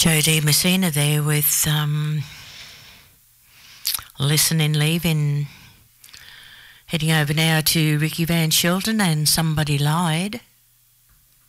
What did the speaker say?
Jodie Messina there with Listening, Leaving. Heading over now to Ricky Van Shelton and Somebody Lied.